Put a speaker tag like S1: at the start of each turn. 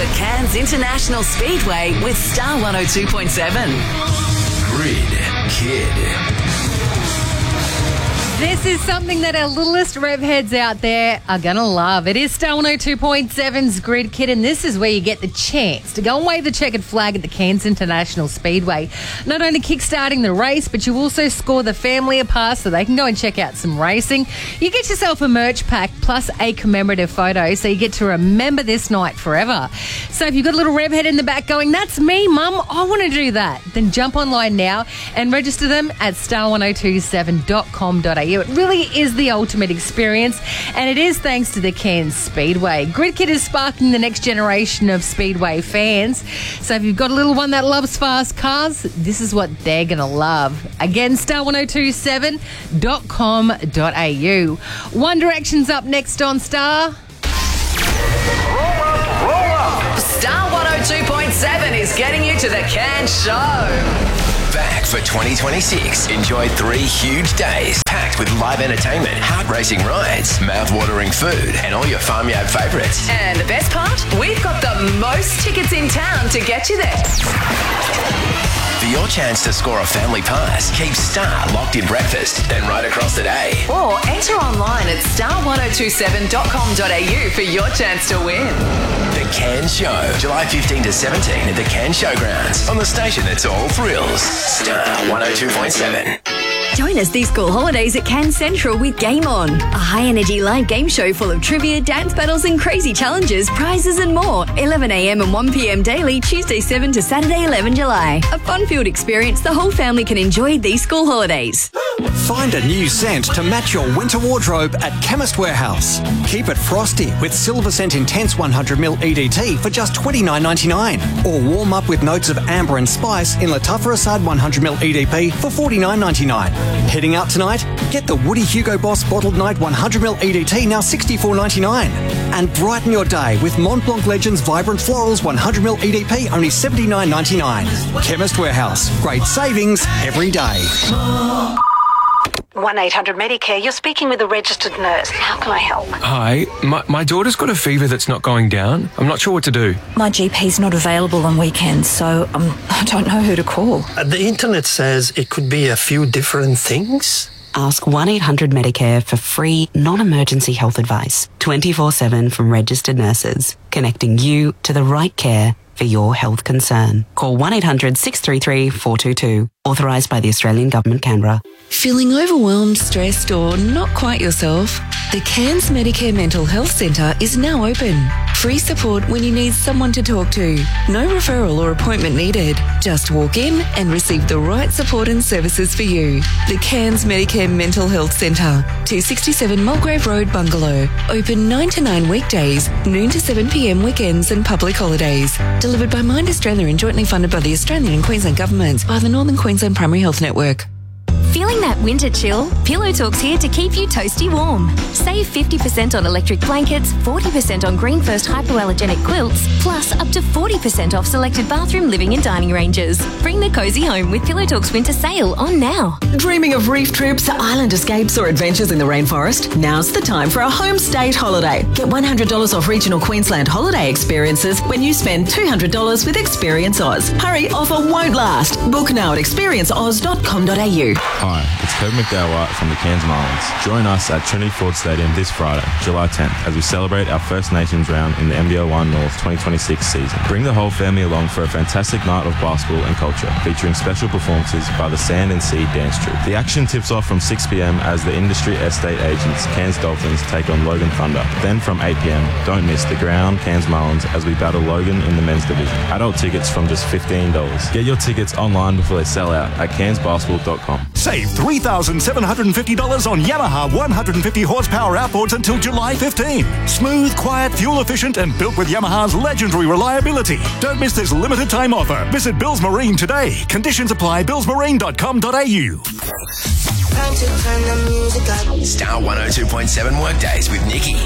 S1: the Cairns International Speedway with Star 102.7.
S2: Grid Kid.
S3: This is something that our littlest rev heads out there are going to love. It is Star 102.7's Grid Kid, and this is where you get the chance to go and wave the checkered flag at the Cairns International Speedway. Not only kickstarting the race, but you also score the family a pass so they can go and check out some racing. You get yourself a merch pack plus a commemorative photo, so you get to remember this night forever. So if you've got a little rev head in the back going, that's me, Mum, I want to do that, then jump online now and register them at star1027.com.au. It really is the ultimate experience, and it is thanks to the Cairns Speedway. Grid Kid is sparking the next generation of Speedway fans. So if you've got a little one that loves fast cars, this is what they're going to love. Again, star1027.com.au. One Direction's up next on Star.
S1: Roll up. Star 102.7 is getting you to the Cairns show.
S2: Back for 2026. Enjoy 3 huge days packed with live entertainment, heart-racing rides, mouth-watering food, and all your farmyard favourites.
S1: And the best part? We've got the most tickets in town to get you there.
S2: For your chance to score a family pass, keep Star locked in breakfast, then right across the day.
S1: Or enter online at star1027.com.au for your chance to win.
S2: The Cairns Show, July 15 to 17 at the Cairns Showgrounds. On the station that's all thrills. Star 102.7.
S4: Join us these school holidays at Cairns Central with Game On, a high-energy live game show full of trivia, dance battles and crazy challenges, prizes and more. 11 a.m. and 1 p.m. daily, Tuesday 7 to Saturday 11 July. A fun-filled experience the whole family can enjoy these school holidays.
S5: Find a new scent to match your winter wardrobe at Chemist Warehouse. Keep it frosty with Silver Scent Intense 100ml EDT for just $29.99. Or warm up with notes of amber and spice in Latuffer Assad 100ml EDP for $49.99. Heading out tonight? Get the Woody Hugo Boss Bottled Night 100ml EDT, now $64.99. And brighten your day with Mont Blanc Legends Vibrant Florals 100ml EDP, only $79.99. Chemist Warehouse. Great savings every day.
S6: 1-800-MEDICARE. You're speaking with a registered nurse. How can I help?
S7: Hi, my daughter's got a fever that's not going down. I'm not sure what to do.
S8: My GP's not available on weekends, so I don't know who to call.
S9: The internet says it could be a few different things.
S10: Ask 1-800-MEDICARE for free, non-emergency health advice, 24/7 from registered nurses, connecting you to the right care for your health concern. Call 1-800-633-422. Authorised by the Australian Government, Canberra.
S11: Feeling overwhelmed, stressed or not quite yourself? The Cairns Medicare Mental Health Centre is now open. Free support when you need someone to talk to. No referral or appointment needed. Just walk in and receive the right support and services for you. The Cairns Medicare Mental Health Centre, 267 Mulgrave Road, Bungalow. Open 9 to 9 weekdays, noon to 7 p.m. weekends and public holidays. Delivered by Mind Australia and jointly funded by the Australian and Queensland governments by the Northern Queensland Primary Health Network.
S4: Feeling that winter chill? Pillow Talk's here to keep you toasty warm. Save 50% on electric blankets, 40% on Green First hypoallergenic quilts, plus up to 40% off selected bathroom, living and dining ranges. Bring the cosy home with Pillow Talk's winter sale on now.
S12: Dreaming of reef trips, island escapes or adventures in the rainforest? Now's the time for a home state holiday. Get $100 off regional Queensland holiday experiences when you spend $200 with Experience Oz. Hurry, offer won't last. Book now at experienceoz.com.au.
S13: Hi, it's Kevin McDowell from the Cairns Marlins. Join us at Trinity Ford Stadium this Friday, July 10th, as we celebrate our First Nations round in the NBL1 North 2026 season. Bring the whole family along for a fantastic night of basketball and culture, featuring special performances by the Sand and Sea Dance Troupe. The action tips off from 6 p.m. as the industry estate agents Cairns Dolphins take on Logan Thunder. Then from 8 p.m, don't miss the Ground Cairns Marlins as we battle Logan in the men's division. Adult tickets from just $15. Get your tickets online before they sell out at cairnsbasketball.com.
S14: Save $3,750 on Yamaha 150 horsepower outboards until July 15. Smooth, quiet, fuel efficient, and built with Yamaha's legendary reliability. Don't miss this limited time offer. Visit Bills Marine today. Conditions apply. billsmarine.com.au.
S2: Star 102.7 Workdays with Nikki.